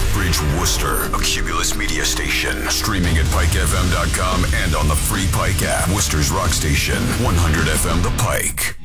Lethbridge, Worcester. A Cumulus Media station. Streaming at PikeFM.com and on the free Pike app. Worcester's rock station. 100 FM The Pike.